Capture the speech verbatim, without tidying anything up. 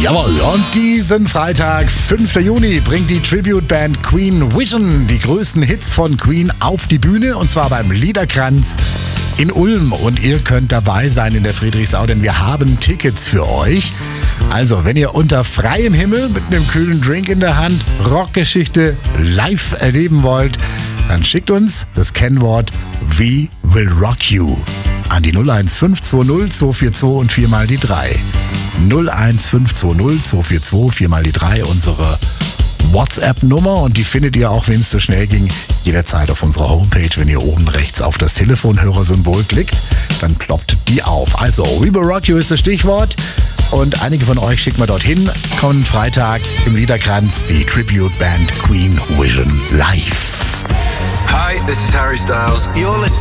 Jawohl, und diesen Freitag, fünften Juni, bringt die Tribute-Band Queen Vision die größten Hits von Queen auf die Bühne, und zwar beim Liederkranz in Ulm. Und ihr könnt dabei sein in der Friedrichsau, denn wir haben Tickets für euch. Also, wenn ihr unter freiem Himmel mit einem kühlen Drink in der Hand Rockgeschichte live erleben wollt, dann schickt uns das Kennwort We Will Rock You an die null eins fünf zwei null zwei vier zwei und viermal die drei. null eins fünf zwei null zwei vier zwei, viermal die drei, unsere WhatsApp-Nummer, und die findet ihr auch, wem es so schnell ging, jederzeit auf unserer Homepage. Wenn ihr oben rechts auf das Telefonhörersymbol klickt, dann ploppt die auf. Also, We Will Rock You ist das Stichwort, und einige von euch schickt mal dorthin. Kommenden Freitag im Liederkranz die Tribute-Band Queen Vision live. Hi, this is Harry Styles. You're listening